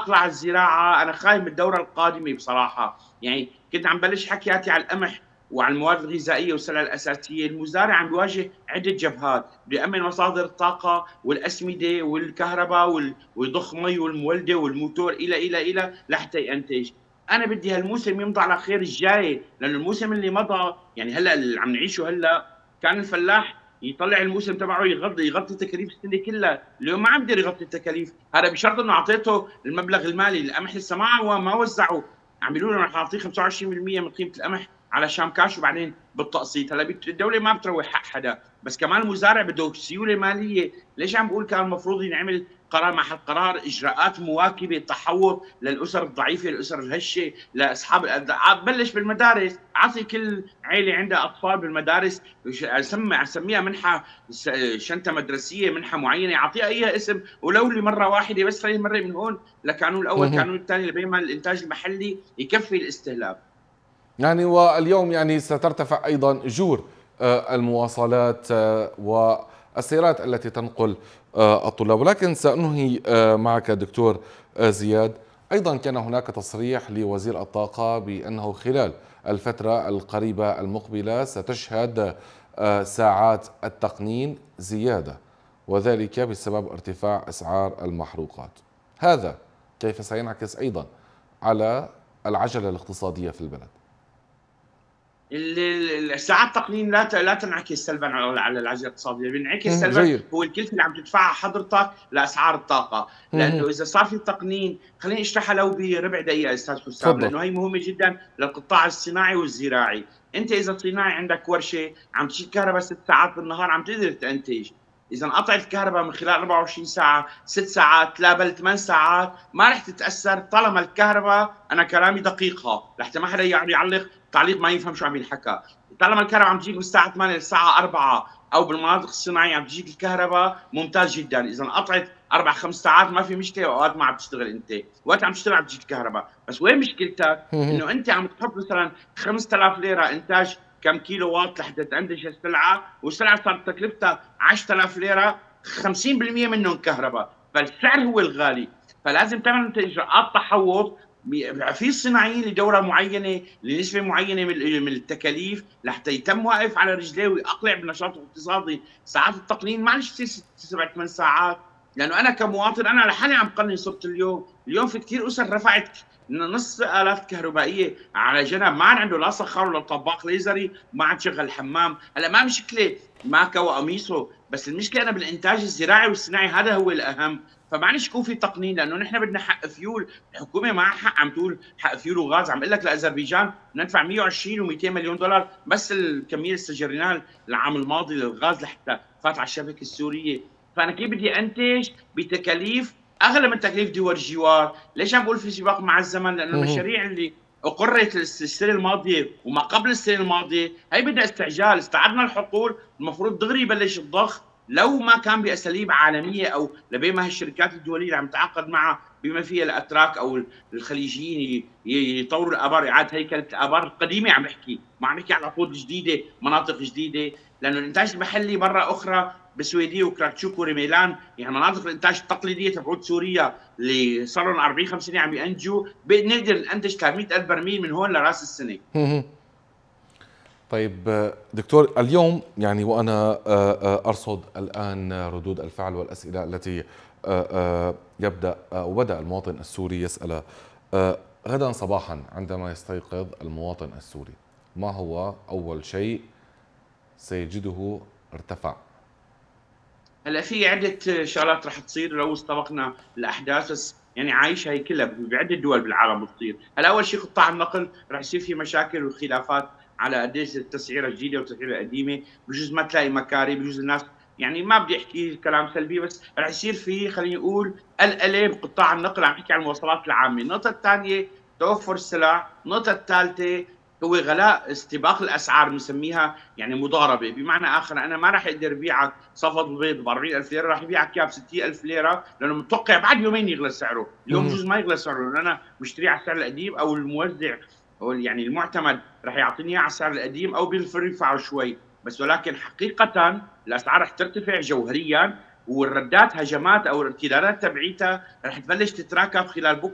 اقلع الزراعه، انا خايف من الدوره القادمه بصراحه. يعني كنت عم بلش حكياتي على القمح وعلى المواد الغذائيه والسلع الاساسيه، المزارع عم بيواجه عده جبهات، بده يامن مصادر الطاقه والاسمده والكهرباء ويضخ مي والمولده والموتور الى لحتى ينتج. انا بدي هالموسم يمضي على خير الجاي، لانه الموسم اللي مضى يعني هلا اللي عم نعيشه هلا كان الفلاح يطلع الموسم تبعه يغطي تكاليف السنه كلها، اليوم ما عم يقدر يغطي التكاليف، هذا بشرط انه اعطيته المبلغ المالي، القمح لسه ما وزعه، عم بيقولوا له رح اعطيه 25% من قيمه القمح على شام كاش وبعدين بالتقسيط. هلا الدوله ما بتروح حق حدا، بس كمان المزارع بده سيوله ماليه. ليش عم بقول كان المفروض ينعمل قرار محل قرار اجراءات مواكبه تحوط للاسر الضعيفه، الاسر الهشه، لاصحاب بلش بالمدارس، اعطي كل عيله عندها اطفال بالمدارس اسميها منحه، شنطه مدرسيه، منحه معينه، اعطيها اي اسم ولو لمره واحده بس، خليه يمرق من هون لقانون الاول مهم. قانون الثاني لبيعمل الانتاج المحلي يكفي الاستهلاك. يعني واليوم يعني سترتفع أيضا أجور المواصلات والسيارات التي تنقل الطلاب. ولكن سأنهي معك دكتور زياد، أيضا كان هناك تصريح لوزير الطاقة بأنه خلال الفترة القريبة المقبلة ستشهد ساعات التقنين زيادة، وذلك بسبب ارتفاع أسعار المحروقات. هذا كيف سينعكس أيضا على العجلة الاقتصادية في البلد؟ الساعات التقنين لا تنعكس سلبا على العجله الاقتصاديه، بينعكس سلبا جيد. هو الكلفه اللي عم تدفعها حضرتك لاسعار الطاقه، لانه اذا صار في تقنين، خليني اشرحها لو بربع دقيقه استاذ حسام، تفضل. لانه هي مهمه جدا للقطاع الصناعي والزراعي. انت اذا صناعي عندك ورشه عم تشيل كهرباء 6 ساعات بالنهار عم تقدر تنتج، اذا انقطعت الكهرباء من خلال 24 ساعه 6 ساعات لا بل 8 ساعات ما رح تتاثر، طالما الكهرباء انا كلامي دقيقها لحتى ما حدا يعلق تعليق ما يفهم شو عم ينحكى. طالما الكهرباء عم تجيك من الساعه 8 للساعه 4 او بالمناطق الصناعيه عم تجيك الكهرباء ممتاز جدا، اذا انقطعت 4 5 ساعات ما في مشكله، اوقات ما عم تشتغل، انت وقت عم تشتغل عم تجيك الكهرباء، بس وين مشكلتك؟ انه انت عم تحط مثلا 5000 ليره انتاج كم كيلو واط لحتى تنتج السلعه، والسلعه صارت تكلفتها 10000 ليره، 50% منهم كهرباء، فالسعر هو الغالي، فلازم تعمل انت اجراءات تحوط في الصناعيين لدوره معينه لنسبه معينه من التكاليف لحتى يتم واقف على رجليه ويقلع بالنشاط الاقتصادي. ساعات التقنين معلش تصير 6 7 8 ساعات، لانه انا كمواطن انا لحالي عم قنن، صرت اليوم في كثير اسر رفعت نص آلات كهربائيه على جنب، ما عاد عنده لا سخار ولا طباخ ليزري، ما عاد شغل حمام، هلا ما مشكله ما كوى قميصه، بس المشكله انا بالانتاج الزراعي والصناعي هذا هو الاهم. فمعلش يكون في تقنين، لانه نحن بدنا حق فيول، الحكومه معها حق عم تقول حق فيول وغاز، عم اقول لك لاذربيجان ندفع 120 و200 مليون دولار بس الكميه اللي استجريناها العام الماضي للغاز لحتى فات على الشبكه السوريه، فانا كيف بدي انتج بتكاليف اغلى من تكاليف دول الجوار؟ ليش عم بقول في سباق مع الزمن؟ لانه المشاريع اللي اقرت السنه الماضيه وما قبل السنه الماضيه هي بدها استعجال، استعدنا الحقول المفروض دغري يبلش الضخ، لو ما كان باساليب عالميه او لبين ما هالشركات الدوليه اللي عم تتعاقد معها بما فيها الاتراك او الخليجيين يطوروا الابار، اعاده هيكله الابار القديمه، عم بحكي ما عم بحكي على عقود جديده مناطق جديده، لانه الانتاج المحلي مره اخرى بسويديه وكراتشوك وريميلان، يعني مناطق الانتاج التقليديه تبعود سوريا اللي صار لهم 40 50 سنه عم ينتجوا، بنقدر ننتج 300,000 برميل من هون لراس السنه. طيب دكتور، اليوم يعني وأنا أرصد الآن ردود الفعل والأسئلة التي يبدأ وبدأ المواطن السوري يسأل غدا صباحا عندما يستيقظ المواطن السوري، ما هو أول شيء سيجده ارتفع؟ هلا في عده شغلات رح تصير لو استبقنا الاحداث، بس يعني عايشه هي كلها بعده دول بالعالم بتصير. هلا اول شيء قطاع النقل رح يصير في مشاكل وخلافات على قديش التسعيره الجديده والتسعيره القديمه، بجوز ما تلاقي مكاري، بجوز الناس يعني ما بدي احكي كلام سلبي، بس رح يصير في خليني اقول قلقله بقطاع النقل، عم بحكي عن المواصلات العامه. النقطه الثانيه توفر السلع، النقطه الثالثه هو غلاء استباق الاسعار بنسميها يعني مضاربه، بمعنى اخر انا ما راح اقدر ابيعك صفد البيض ب 40,000 ليره، راح ابيعك اياه ب 60,000 ليره، لانه متوقع بعد يومين يغلى سعره، اليوم بجوز ما يغلى سعره لانه انا مشتريه على السعر القديم، او الموزع او يعني المعتمد راح يعطيني اياه على السعر القديم او بالفرق يدفعه شوي، بس ولكن حقيقه الاسعار رح ترتفع جوهريا، والردات هجمات او الارتدادات تبعيتها رح تبلش تتراكب خلال بكره